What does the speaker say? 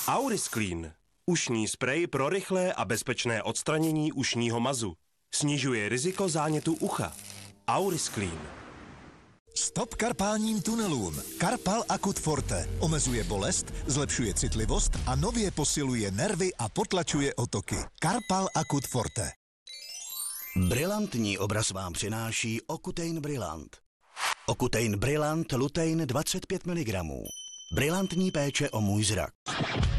Aurisclean. Ušní sprej pro rychlé a bezpečné odstranění ušního mazu. Snižuje riziko zánětu ucha. Aurisclean. Stop karpálním tunelům. Karpal Akut Forte omezuje bolest, zlepšuje citlivost a nově posiluje nervy a potlačuje otoky. Karpal Akut Forte. Brilantní obraz vám přináší Ocutein Brillant. Ocutein Brillant Lutein 25 mg. Brilantní péče o můj zrak.